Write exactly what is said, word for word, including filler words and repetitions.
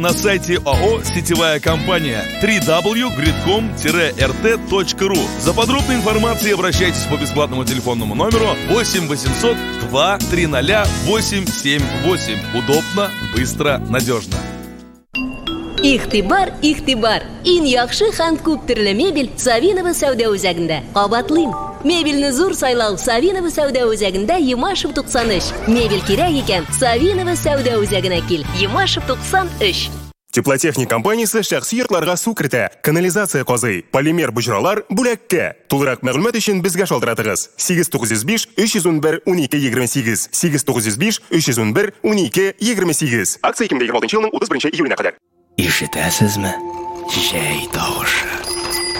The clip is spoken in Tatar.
На сайте ООО «Сетевая компания» дабл ю дабл ю дабл ю точка гридком эр тэ точка ру. За подробной информацией обращайтесь по бесплатному телефонному номеру восемь восемьсот два триста восемь семь восемь. Удобно, быстро, надежно. Ихтибар, ихтибар. Иң яхшы һәм күп төрле мебель Савинова сәүдә үзәгендә. Кабатлыйм. Мебельне зур сайлау Савинова сәүдә үзәгендә Ямашев туксан өч. Мебель кирәк икән Савинова сәүдә үзәгенә кил. Ямашев туксан өч. Теплотехник компаниясе шәхси йортларга су кертә, канализация казый, полимер боҗралар бүләккә. Тулырак мәгълүмат өчен безгә шалтыратыгыз. сигез тугыз йөз биш өч йөз ун бер унике егерме сигез. сигез тугыз йөз биш өч йөз ун бер унике егерме сигез. Акция ике мең егерме алтынчы елның утыз беренче июленә кадәр. Ишетәсезме? Җәй тавышы.